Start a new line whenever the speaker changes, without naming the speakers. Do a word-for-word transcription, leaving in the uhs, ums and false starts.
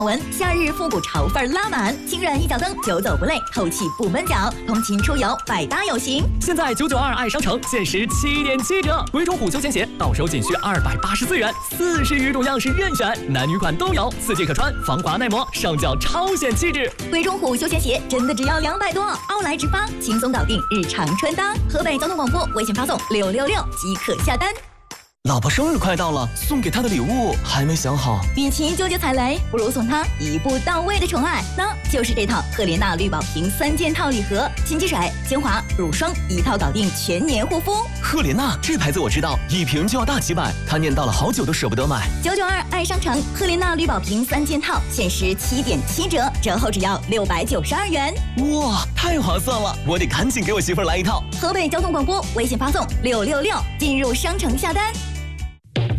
文夏日复古潮范儿拉满，轻软一脚蹬，久走不累，透气不闷脚，通勤出游百搭有型。
现在九九二爱商城限时七点七折，鬼冢虎休闲鞋到手仅需二百八十四元，四十余种样式任选，男女款都有，四季可穿，防滑耐磨，上脚超显气质。
鬼冢虎休闲鞋真的只要两百多，奥莱直发，轻松搞定日常穿搭。河北交通广播微信发送六六六即可下单。
老婆生日快到了，送给她的礼物还没想好。
与其纠结踩雷，不如送她一步到位的宠爱，那就是这套赫莲娜绿宝瓶三件套礼盒，清洁水、精华、乳霜一套搞定全年护肤。
赫莲娜这牌子我知道，一瓶就要大几百，她念叨了好久都舍不得买。
九九二爱商城赫莲娜绿宝瓶三件套限时七点七折，折后只要六百九十二元。
哇，太划算了！我得赶紧给我媳妇儿来一套。
河北交通广播微信发送六六六，进入商城下单。